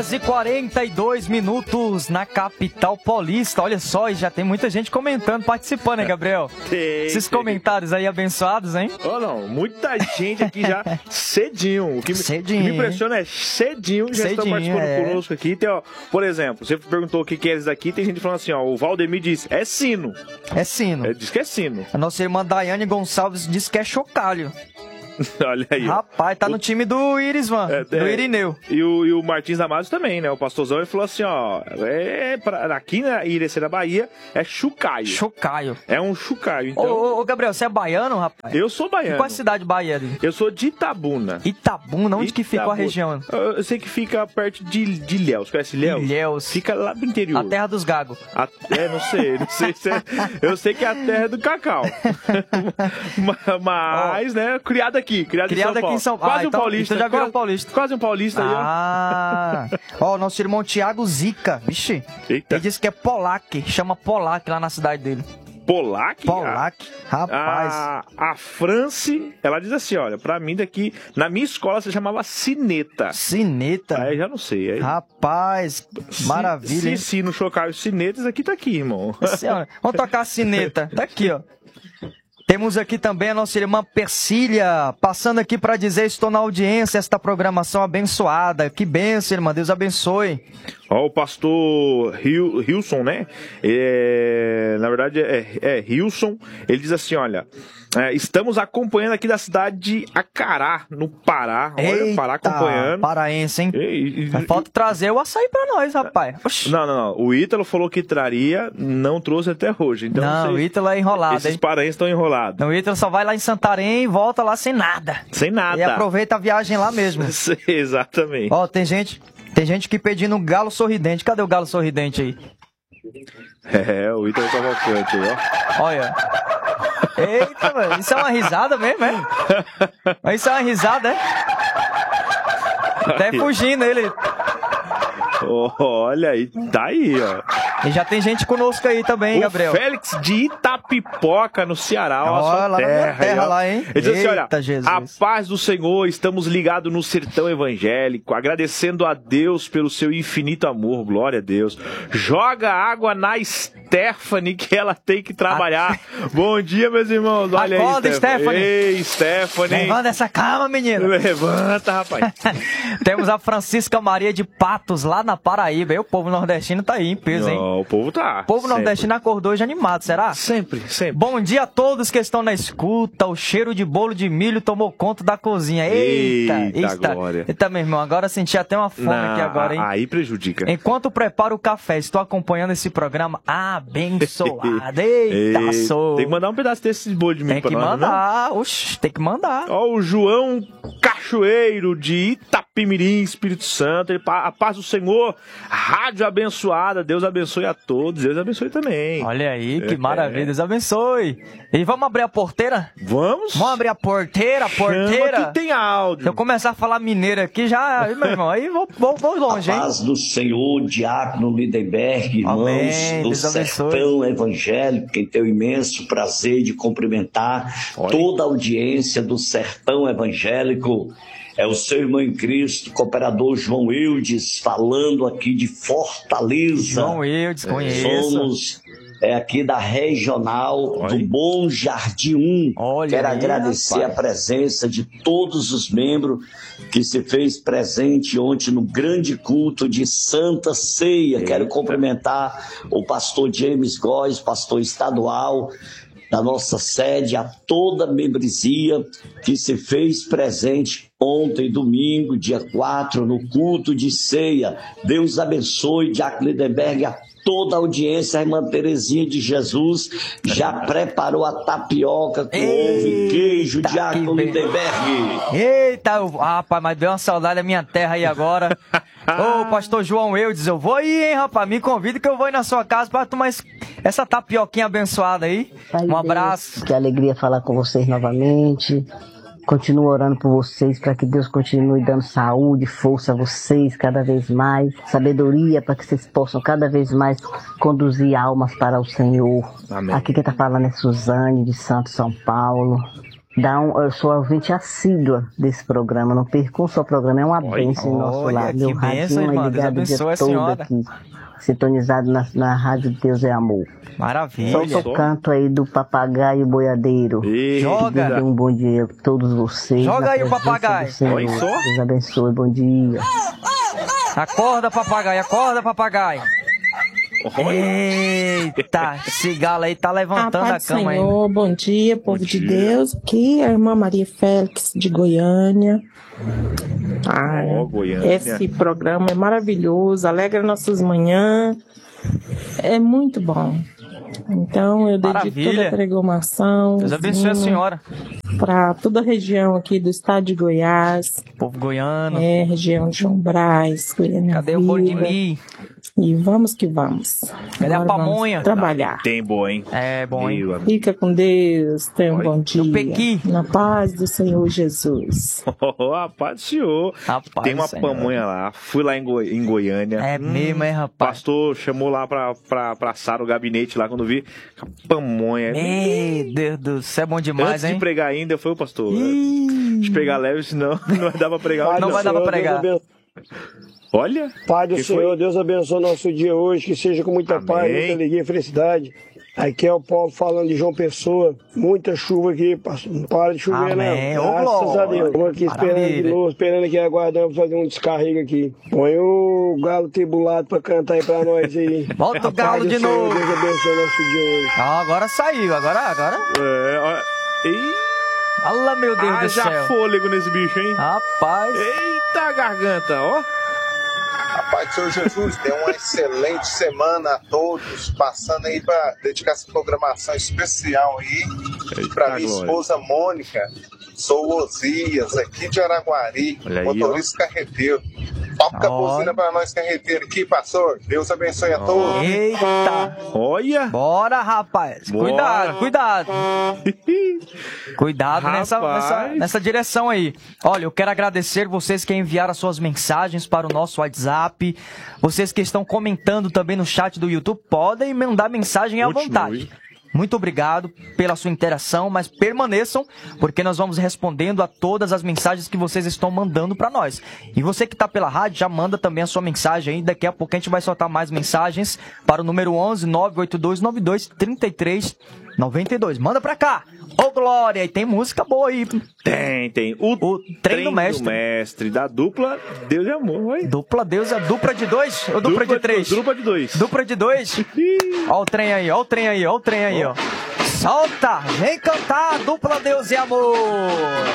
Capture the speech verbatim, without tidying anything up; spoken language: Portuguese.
horas e quarenta e dois minutos na capital paulista. Olha só, e já tem muita gente comentando, participando, hein, Gabriel? Tem, Esses tem. comentários aí abençoados, hein? Oh, não, muita gente aqui já cedinho. O que, Cedinho, me, o que me impressiona é cedinho já estão Cedinho, participando é. conosco aqui. Tem, ó, por exemplo, você perguntou o que que é isso daqui, tem gente falando assim, ó, o Valdemir disse, é sino. É sino. Ele disse que é sino. A nossa irmã Daiane Gonçalves diz que é chocalho. Olha aí. Ó. Rapaz, tá O- no time do Irisvan, É, do é. Irineu. E o, e o Martins Amados também, né? O pastorzão, ele falou assim, ó, é, pra, aqui na Irecê da Bahia é chucaio. Chocaio. É um chucaio, Ô, então... ô, ô, Gabriel, você é baiano, rapaz? Eu sou De baiano. qual cidade baiana? Eu sou de Itabuna. Itabuna, onde que fica a Itabuna. região? Eu, eu sei que fica perto de, de Ilhéus. Conhece Ilhéus? Ilhéus. Fica lá do interior. A terra dos gagos. A- é, não sei, não sei se é, eu sei que é a terra do cacau. Ma- Mas, né, criado aqui, criado, Criado em São Paulo. aqui em São Paulo. Quase Ah, um então- paulista. então já virou quase, paulista. Quase um paulista aí, Ah, ó, nosso irmão Tiago Zica, vixe, ó. Eita, ele disse que é Polac, chama Polac lá na cidade dele. Polac? Polac, rapaz. A, a France, ela diz assim, olha, pra mim daqui, na minha escola se chamava sineta. Sineta. Aí já não sei. Aí, Rapaz, se- maravilha, Se, hein? se não chocar os sinetas, aqui tá aqui, irmão. Senhora, vamos tocar a sineta. Tá aqui, ó. Temos aqui também a nossa irmã Persília, passando aqui para dizer, estou na audiência, esta programação abençoada. Que bênção, irmã, Deus abençoe. Ó, o pastor Hil- Hilson, né? É, na verdade é, é Hilson. Ele diz assim: olha, é, estamos acompanhando aqui da cidade de Acará, no Pará. Olha, o Pará acompanhando. paraense, hein? E- e- Mas falta trazer o açaí pra nós, rapaz. Oxi. Não, não, não. O Ítalo falou que traria, não trouxe até hoje. Então, Não, sei- o Ítalo é enrolado, esses hein? paraenses estão enrolados. Não, o Ítalo só vai lá em Santarém e volta lá sem nada. Sem nada. E aproveita a viagem lá mesmo. Exatamente. Ó, tem gente, tem gente que pedindo um galo sorridente. Cadê o galo sorridente aí? É, o Ítalo Cavalcante aí, ó. Olha. Eita, mano, isso é uma risada mesmo, é? Mas isso é uma risada, é? Até Aí. fugindo ele. Olha aí, tá aí, ó. E já tem gente conosco aí também, O Gabriel. Félix de Itapipoca, no Ceará. Ó, a sua Olha, lá na minha terra, aí, terra ó. lá, hein? Ele diz assim, olha, Eita, Jesus. a paz do Senhor, estamos ligados no sertão evangélico, agradecendo a Deus pelo seu infinito amor, glória a Deus. Joga água na Stephanie, que ela tem que trabalhar. Bom dia, meus irmãos. Olha Acorda, aí, Stephanie. Stephanie. Ei, Stephanie. Levanta essa cama, menino. Levanta, rapaz. Temos a Francisca Maria de Patos, lá na Paraíba. E o povo nordestino tá aí em peso, hein? Não, o povo tá. O povo sempre. nordestino acordou hoje animado, será? Sempre, sempre. Bom dia a todos que estão na escuta. O cheiro de bolo de milho tomou conta da cozinha. Eita, Eita, glória. Eita, meu irmão, agora senti até uma fome Não, aqui agora, hein? Aí prejudica. Enquanto preparo o café, estou acompanhando esse programa abençoado. Eita, Ei, sou. Tem que mandar um pedaço desse bolo de milho Tem que pra nós, não é? mandar. Oxi, tem que mandar. Ó, o João Cachoeiro de Itapemirim, Espírito Santo. Ele, pa- a paz do Senhor, rádio abençoada. Deus abençoe a todos. Deus abençoe também. Olha aí, que É. maravilha. Deus abençoe. E vamos abrir a porteira? Vamos? Vamos abrir a porteira, a porteira. Chama que tem áudio. Se eu começar a falar mineiro aqui, já, meu irmão, aí vou, vou, vou longe, hein? Paz do Senhor, Diácono Lindenberg, irmãos Amém, do Deus abençoe. Sertão Evangélico, quem tem o imenso prazer de cumprimentar Olha. toda a audiência do Sertão Evangélico. É o seu irmão em Cristo, cooperador João Eudes, falando aqui de Fortaleza. João Eudes, conheço. Somos é, aqui da regional Olha. do Bom Jardim um. Olha Quero aí, agradecer rapaz. a presença de todos os membros que se fez presente ontem no grande culto de Santa Ceia. Quero cumprimentar o pastor James Góes, pastor estadual da nossa sede, a toda a membresia que se fez presente ontem, domingo, dia quatro, no culto de ceia. Deus abençoe, Diácono Lindenberg, a toda a audiência. A irmã Terezinha de Jesus já preparou a tapioca com ovo e queijo, Eita, Diácono que bem. Lindenberg. Eita, eu- rapaz, mas deu uma saudade da minha terra aí agora. Ô, pastor João Eudes, eu vou ir, hein, rapaz? Me convida que eu vou ir na sua casa pra tomar esse- essa tapioquinha abençoada aí. Pai Um Deus, abraço. Que alegria falar com vocês novamente. Continuo orando por vocês, para que Deus continue dando saúde, força a vocês cada vez mais, sabedoria para que vocês possam cada vez mais conduzir almas para o Senhor. Amém. Aqui quem está falando é Suzane, de Santo São Paulo. Dá um, eu sou ouvinte assídua desse programa, não perco um só programa, é uma bênção em nosso olha, lar. que Meu bênção, radinho irmã, é Deus ligado o dia abençoe a todo senhora. aqui, sintonizado na, na rádio Deus é Amor. Maravilha. Solta o canto aí do papagaio boiadeiro. Ei, Joga. Deus dê um bom dia a todos vocês. Joga na aí o presença papagaio. do Senhor. Olha só. Deus abençoe, bom dia. Acorda, papagaio, acorda, papagaio. Eita, esse galo aí tá levantando a, a cama aí. Senhor, bom dia, povo Bom de dia. Deus. Aqui é a irmã Maria Félix de Goiânia. Ah, Ó, Goiânia. esse programa é maravilhoso, alegra nossas manhãs. É muito bom. Então, eu dedico Maravilha. toda a programação Deus abençoe a senhora. para toda a região aqui do estado de Goiás, Povo goiano. é, região de João Brás, Goiânia Cadê o Viva. Bodimi? E vamos que vamos. Cadê a Agora vamos pamonha? trabalhar. Tem boa, hein? É bom, hein? Meu amigo. Fica com Deus, tenha um Oi. bom dia. Do Pequi. Na paz do Senhor Jesus. Oh, rapaz do senhor. Rapaz, Tem uma Senhor. pamonha lá. Fui lá em, Goi- em Goiânia. É mesmo, hein, O rapaz? pastor chamou lá pra, pra, pra Sara o gabinete lá quando vi. A pamonha. Meu Deus do céu, é bom demais, Antes de hein? pregar ainda, foi o pastor. Ih, De pregar leve, senão não vai dar pra pregar hoje, Não vai dar pra pregar. Olha. Pai do Que Senhor, foi? Deus abençoe nosso dia hoje, que seja com muita Amém. paz, muita alegria e felicidade. Aqui é o Paulo falando de João Pessoa, muita chuva aqui, pastor. Não para de chover, Amém. não. Ô, Graças glória. a Deus. Estamos aqui esperando Maravilha. de novo, esperando aqui, aguardando pra fazer um descarrego aqui. Põe o galo tribulado pra cantar aí pra nós aí. Bota o Pai galo do de Senhor, novo. Deus abençoe nosso dia hoje. Ah, agora saiu, agora, agora. É, olha. Ih, Olha, meu Deus do haja céu. fôlego nesse bicho, hein? Rapaz. Eita garganta, ó. A paz do Senhor Jesus, dê uma excelente semana a todos, passando aí para dedicar essa programação especial aí Eita, para minha glória. esposa Mônica. Sou o Osias, aqui de Araguari, Olha aí, motorista carreteiro. Toca a Olha. buzina para nós carreteiros aqui, pastor. Deus abençoe a todos. Eita. Olha. Bora, rapaz. Bora. Cuidado, cuidado. Cuidado nessa, Rapaz. nessa, nessa direção aí. Olha, eu quero agradecer vocês que enviaram as suas mensagens para o nosso WhatsApp. Vocês que estão comentando também no chat do YouTube, podem mandar mensagem à Continue. vontade. Muito obrigado pela sua interação, mas permaneçam, porque nós vamos respondendo a todas as mensagens que vocês estão mandando para nós. E você que está pela rádio, já manda também a sua mensagem aí. Daqui a pouco a gente vai soltar mais mensagens para o número onze, nove oito dois nove dois, três três nove dois. Manda pra cá! Ô, Glória! E tem música boa aí. Tem, tem. O, O trem do mestre. mestre da dupla Deus e Amor. Oi. Dupla deusa, dupla de dois ou dupla, de três? Dupla de dois. Dupla de dois? Ó o trem aí, ó o trem aí, ó o trem aí, ó. Solta! Vem cantar, dupla Deus e Amor!